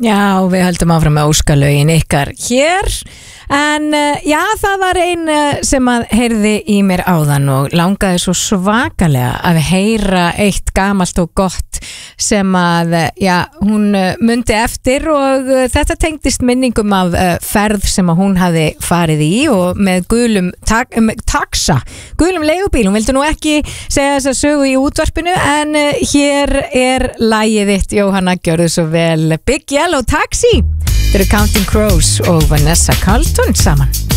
Já, við höldum áfram með óskalögin ykkar hér en já, það var ein sem að heyrði í mér áðan og langaði svo svakalega að heyra eitt gamalt og gott sem að, já, hún mundi eftir og þetta tengdist minningum af ferð sem að hún hafi farið í og með gulum taxa, gulum leigubíl. Hún vildi nú ekki segja þess að sögu í útvarpinu en hér er lagið þitt, Jóhanna, gjörðu svo vel. Big Yellow Taxi. Þetta eru Counting Crows og Vanessa Carlton saman.